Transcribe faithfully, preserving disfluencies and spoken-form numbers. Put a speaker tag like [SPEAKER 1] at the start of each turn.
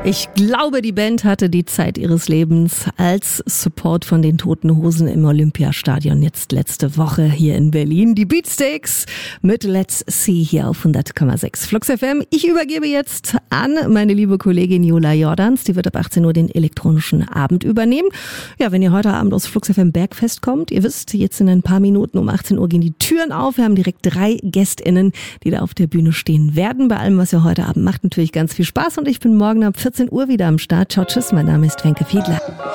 [SPEAKER 1] Ich glaube, die Band hatte die Zeit ihres Lebens als Support von den Toten Hosen im Olympiastadion jetzt letzte Woche hier in Berlin. Die Beatsteaks mit Let's See hier auf hundert Komma sechs Flux F M. Ich übergebe jetzt an meine liebe Kollegin Jola Jordans. Die wird ab achtzehn Uhr den elektronischen Abend übernehmen. Ja, wenn ihr heute Abend aus Flux F M Bergfest kommt, ihr wisst, jetzt in ein paar Minuten um achtzehn Uhr gehen die Türen auf. Wir haben direkt drei GästInnen, die da auf der Bühne stehen werden. Bei allem, was ihr heute Abend macht, natürlich ganz viel Spaß und ich bin morgen ab vierzehn Uhr wieder am Start. Ciao, tschüss, mein Name ist Wenke Fiedler.